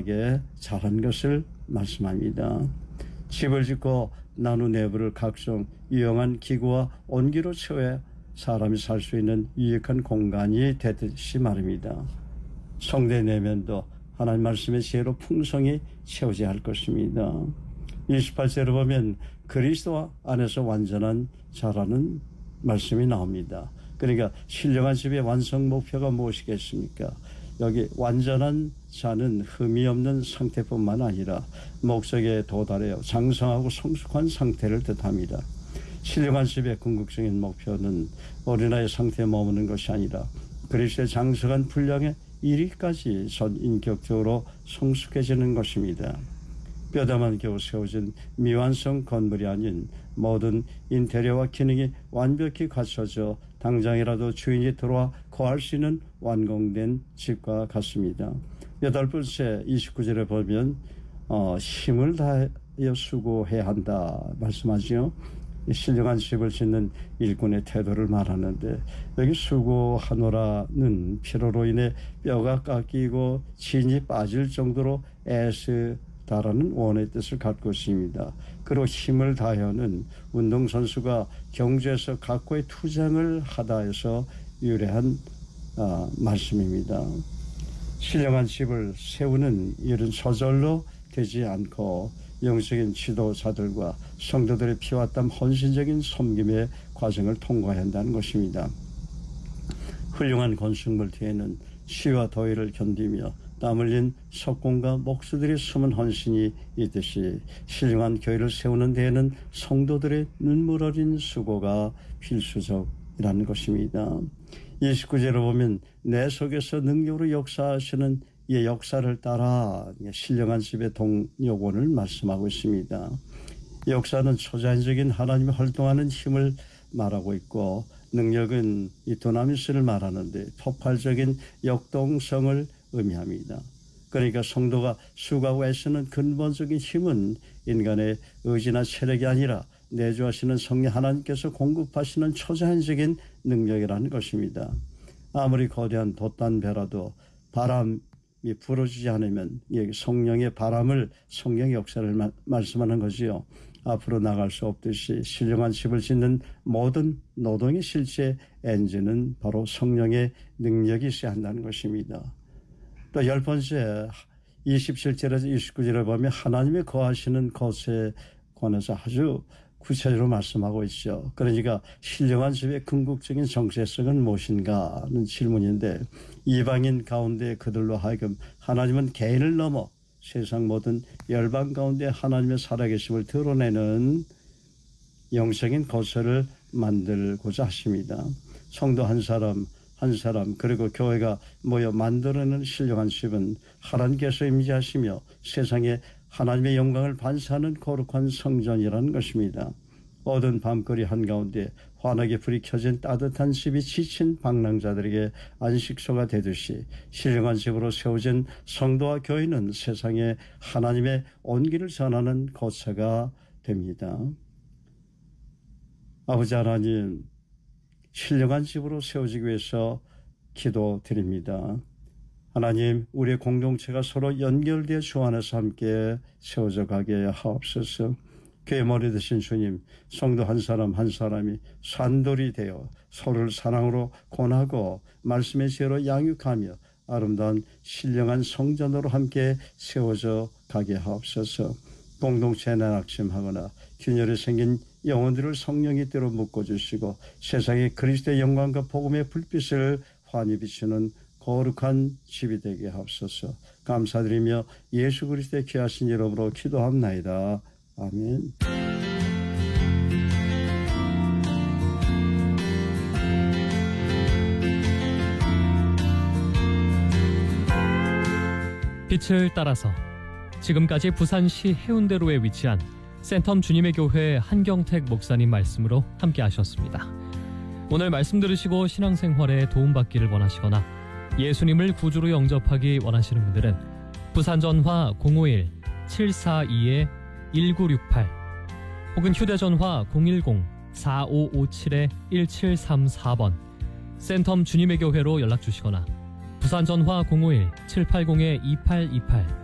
건강하게 자란 것을 말씀합니다. 집을 짓고 나무 내부를 각종 유용한 기구와 온기로 채워 사람이 살 수 있는 유익한 공간이 되듯이 말입니다. 성대 내면도 하나님 말씀의 지혜로 풍성히 채워져야 할 것입니다. 28절을 보면 그리스도 안에서 완전한 자라는 말씀이 나옵니다. 그러니까 신령한 집의 완성 목표가 무엇이겠습니까? 여기 완전한 자는 흠이 없는 상태뿐만 아니라 목적에 도달하여 장성하고 성숙한 상태를 뜻합니다. 신령한 집의 궁극적인 목표는 어린아이 상태에 머무는 것이 아니라 그리스도의 장성한 분량에 이르기까지 인격적으로 성숙해지는 것입니다. 뼈다만 겨우 세워진 미완성 건물이 아닌 모든 인테리어와 기능이 완벽히 갖춰져 당장이라도 주인이 들어와 거할 수 있는 완공된 집과 같습니다. 8번째 29절에 보면 힘을 다하여 수고해야 한다 말씀하죠. 신령한 집을 짓는 일꾼의 태도를 말하는데 여기 수고하노라는 피로로 인해 뼈가 깎이고 진이 빠질 정도로 애쓰다라는 원의 뜻을 갖고 있습니다. 그리고 힘을 다하여는 운동선수가 경주에서 각고의 투쟁을 하다 해서 유래한 말씀입니다. 신령한 집을 세우는 일은 저절로 되지 않고 영적인 지도자들과 성도들의 피와 땀 헌신적인 섬김의 과정을 통과해야 한다는 것입니다. 훌륭한 건축물 뒤에는 시와 더위를 견디며 땀 흘린 석공과 목수들의 숨은 헌신이 있듯이 신령한 교회를 세우는 데에는 성도들의 눈물 어린 수고가 필수적이라는 것입니다. 29절을 보면 내 속에서 능력으로 역사하시는 이 역사를 따라 신령한 집의 동력원을 말씀하고 있습니다. 역사는 초자연적인 하나님이 활동하는 힘을 말하고 있고 능력은 이 두나미스를 말하는데 폭발적인 역동성을 의미합니다. 그러니까 성도가 수고하고 애쓰는 근본적인 힘은 인간의 의지나 체력이 아니라 내주하시는 성령 하나님께서 공급하시는 초자연적인 능력이라는 것입니다. 아무리 거대한 돛단 배라도 바람이 불어주지 않으면 성령의 바람을 성령의 역사를 말씀하는 거지요. 앞으로 나갈 수 없듯이 신령한 집을 짓는 모든 노동의 실제 엔진은 바로 성령의 능력이 있어야 한다는 것입니다. 또 10번째 27절에서 29절에 보면 하나님의 거하시는 곳에 관해서 아주 구체적으로 말씀하고 있죠. 그러니까 신령한 집의 궁극적인 정체성은 무엇인가 하는 질문인데 이방인 가운데 그들로 하여금 하나님은 개인을 넘어 세상 모든 열방 가운데 하나님의 살아계심을 드러내는 영적인 거처를 만들고자 하십니다. 성도 한 사람 그리고 교회가 모여 만들어내는 신령한 집은 하나님께서 임재하시며 세상에 하나님의 영광을 반사하는 거룩한 성전이라는 것입니다. 어두운 밤거리 한가운데 환하게 불이 켜진 따뜻한 집이 지친 방랑자들에게 안식소가 되듯이 신령한 집으로 세워진 성도와 교회는 세상에 하나님의 온기를 전하는 거처가 됩니다. 아버지 하나님, 신령한 집으로 세워지기 위해서 기도드립니다. 하나님, 우리의 공동체가 서로 연결되어 주 안에서 함께 세워져 가게 하옵소서. 교회 머리 되신 주님, 성도 한 사람 한 사람이 산돌이 되어 서로를 사랑으로 권하고 말씀의 지혜로 양육하며 아름다운 신령한 성전으로 함께 세워져 가게 하옵소서. 공동체에 낙심하거나 균열이 생긴 영혼들을 성령의 때로 묶어주시고 세상에 그리스도의 영광과 복음의 불빛을 환히 비추는 거룩한 집이 되게 하옵소서. 감사드리며 예수 그리스도의 귀하신 이름으로 기도합나이다. 아멘. 빛을 따라서 지금까지 부산시 해운대로에 위치한 센텀 주님의 교회 한경택 목사님 말씀으로 함께 하셨습니다. 오늘 말씀 들으시고 신앙생활에 도움받기를 원하시거나 예수님을 구주로 영접하기 원하시는 분들은 부산전화 051-742-1968 혹은 휴대전화 010-4557-1734번 센텀 주님의 교회로 연락주시거나 부산전화 051-780-2828